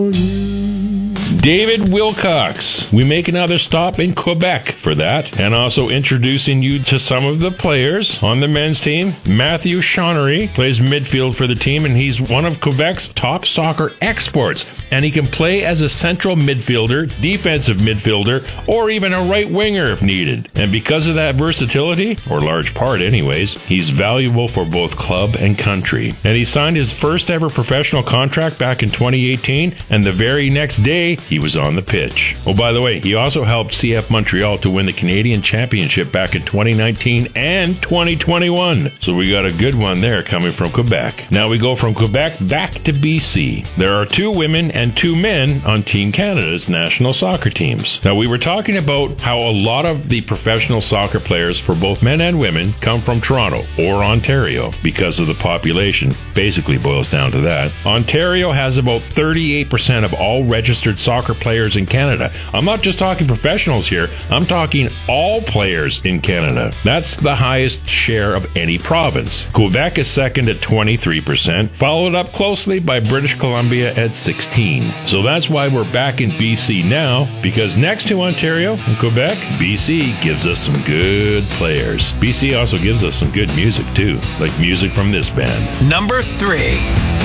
David Wilcox. We make another stop in Quebec for that. And also introducing you to some of the players on the men's team. Matthew Chaunery plays midfield for the team, and he's one of Quebec's top soccer exports. And he can play as a central midfielder, defensive midfielder, or even a right winger if needed. And because of that versatility, or large part anyways, he's valuable for both club and country. And he signed his first ever professional contract back in 2018, and the very next day, he was on the pitch. Oh, by the way, he also helped CF Montreal to win the Canadian Championship back in 2019 and 2021. So we got a good one there coming from Quebec. Now we go from Quebec back to BC. There are 2 women and 2 men on Team Canada's national soccer teams. Now we were talking about how a lot of the professional soccer players for both men and women come from Toronto or Ontario because of the population. Basically boils down to that. Ontario has about 38% of all registered soccer players in Canada. I'm not just talking professionals here. I'm talking all players in Canada. That's the highest share of any province. Quebec is second at 23%, followed up closely by British Columbia at 16%. So that's why we're back in BC now, because next to Ontario and Quebec, BC gives us some good players. BC also gives us some good music too, like music from this band. Number 3.